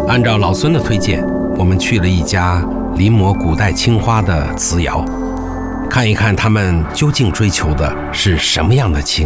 按照老孙的推荐，我们去了一家临摹古代青花的瓷窑，看一看他们究竟追求的是什么样的青。